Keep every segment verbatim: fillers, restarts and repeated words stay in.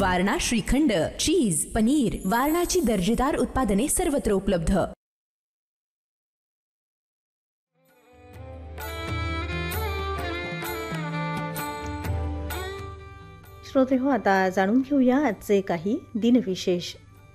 वारणा श्रीखंड, चीज, पनीर, वारणाची दर्जेदार उत्पादने सर्वत्र उपलब्ध. श्रोते हो, आता जाणून घेऊया आजचे काही दिनविशेष.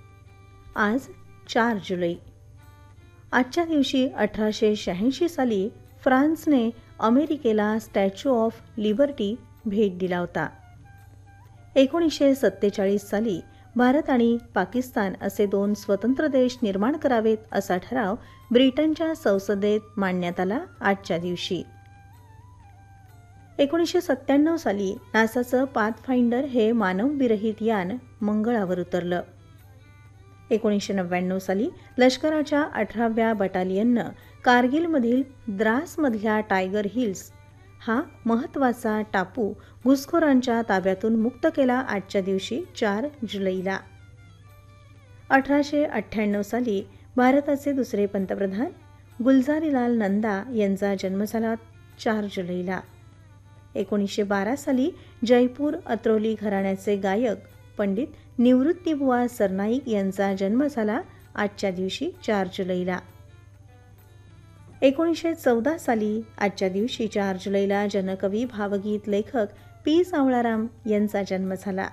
आज चार जुलै. आजच्या दिवशी अठराशे शहाऐंशी साली फ्रान्सने अमेरिकेला स्टॅच्यू ऑफ लिबर्टी भेट दिला होता. एकोणीसशे सत्तेचाळीस साली भारत आणि पाकिस्तान असे दोन स्वतंत्र देश निर्माण करावेत असा ठराव ब्रिटनच्या संसदेत मांडण्यात आला आजच्या दिवशी. एकोणीसशे सत्त्याण्णव साली नासाचं पाथफाइंडर हे मानवविरहित यान मंगळावर उतरलं. एकोणीसशे नव्याण्णव साली लष्कराच्या अठराव्या बटालियननं कारगिलमधील द्रासमधल्या टायगर हिल्स हा महत्त्वाचा टापू घुसखोरांच्या ताब्यातून मुक्त केला आजच्या दिवशी चार जुलैला. अठराशे अठ्ठ्याण्णव साली भारताचे दुसरे पंतप्रधान गुलझारीलाल नंदा यांचा जन्म झाला चार जुलैला. एकोणीसशे बारा साली जयपूर अत्रोली घराण्याचे गायक पंडित निवृत्तीबुवा सरनाईक यांचा जन्म झाला आजच्या दिवशी चार जुलैला. एकोणीसशे चौदा साली आजच्या दिवशी चार जुलैला जनकवी भावगीत लेखक पी सावळाराम यांचा जन्म झाला.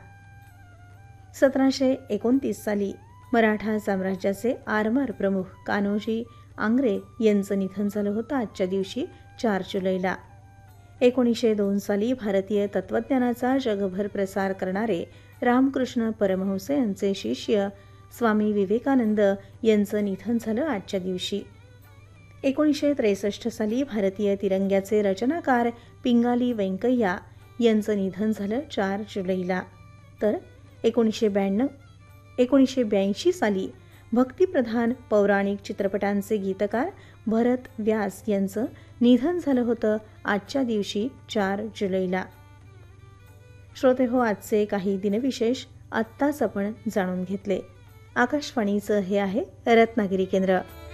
सतराशे एकोणतीस साली मराठा साम्राज्याचे आरमार प्रमुख कान्होजी आंग्रे यांचं निधन झालं होतं आजच्या दिवशी चार जुलैला. एकोणीसशे दोन साली भारतीय तत्त्वज्ञानाचा जगभर प्रसार करणारे रामकृष्ण परमहंस यांचे शिष्य स्वामी विवेकानंद यांचं निधन झालं आजच्या दिवशी. एकोणीसशे त्रेसष्ट साली भारतीय तिरंग्याचे रचनाकार पिंगाली व्यंकय्या यांचं निधन झालं चार जुलैला. तर एकोणीसशे ब्याण्णव एकोणीसशे ब्याऐंशी साली भक्तिप्रधान पौराणिक चित्रपटांचे गीतकार भरत व्यास यांचं निधन झालं होतं आजच्या दिवशी चार जुलैला. श्रोते हो, आजचे काही दिनविशेष आत्ताच आपण जाणून घेतले. आकाशवाणीचं हे आहे रत्नागिरी केंद्र.